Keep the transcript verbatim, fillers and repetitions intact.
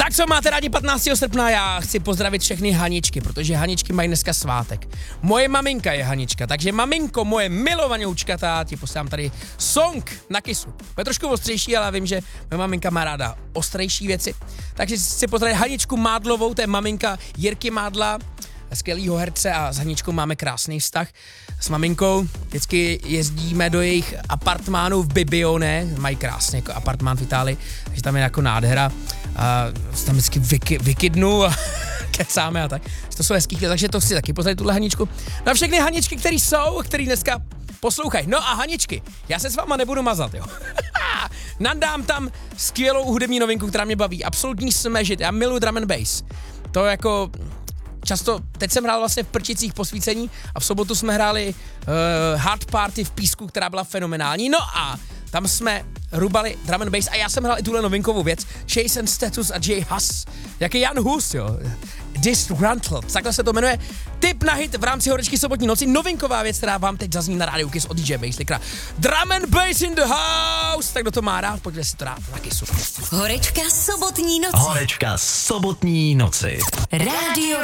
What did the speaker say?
Tak co máte rádi patnáctého srpna? Já chci pozdravit všechny Haničky, protože Haničky mají dneska svátek. Moje maminka je Hanička, takže maminko, moje milovanoučkatá, ti posílám tady song na kysu. Je trošku ostřejší, ale vím, že moje maminka má ráda ostrejší věci. Takže chci pozdravit Haničku Mádlovou, to je maminka Jirky Mádla, skvělýho herce, a s Haničkou máme krásný vztah s maminkou. Vždycky jezdíme do jejich apartmánů v Bibione, mají krásný jako apartmán v Itálii, takže tam je jako nádhera. A tam vždycky vyky, vykydnu a kecáme a tak. To jsou hezký chvíle, takže to chci taky pozdravit tuhle Haničku. Na všechny Haničky, který jsou, který dneska poslouchají. No a Haničky, já se s váma nebudu mazat, jo. Nadám tam skvělou hudební novinku, která mě baví. Absolutní smažit, já miluji drum and bass. To jako... Často, teď jsem hrál vlastně v Prčicích posvícení a v sobotu jsme hráli uh, Hard Party v Písku, která byla fenomenální. No a tam jsme rubali drum and bass a já jsem hrál i tuhle novinkovou věc. Jason Status a Jay Huss. Jak je Jan Hus, jo. Disgruntled, takhle se to jmenuje. Tip na hit v rámci Horečky sobotní noci. Novinková věc, která vám teď zazní na rádiu Kiss od D J Basslikera. Drum and bass in the house. Tak kdo to má rád, pojďte si to rád na Kissu. Horečka sobotní noci. Horečka sobotní noci. Rádio